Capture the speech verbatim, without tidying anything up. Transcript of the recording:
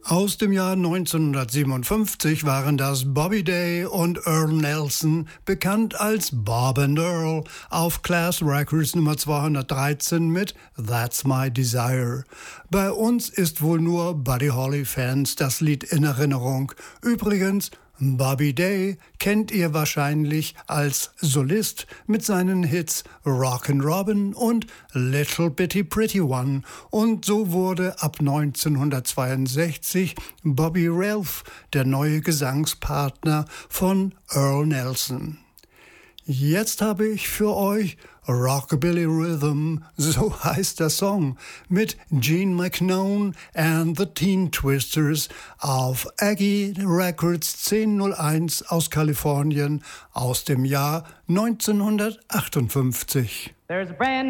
Aus dem Jahr neunzehnhundertsiebenundfünfzig waren das Bobby Day und Earl Nelson, bekannt als Bob and Earl, auf Class Records Nummer zweihundertdreizehn mit That's My Desire. Bei uns ist wohl nur Buddy Holly-Fans das Lied in Erinnerung. Übrigens, Bobby Day kennt ihr wahrscheinlich als Solist mit seinen Hits Rockin' Robin und Little Bitty Pretty One. Und so wurde ab neunzehnhundertzweiundsechzig Bobby Ralph der neue Gesangspartner von Earl Nelson. Jetzt habe ich für euch Rockabilly Rhythm, so heißt der Song, mit Gene McKnone and the Teen Twisters auf Aggie Records zehn null eins aus Kalifornien aus dem Jahr neunzehnhundertachtundfünfzig. There's a brand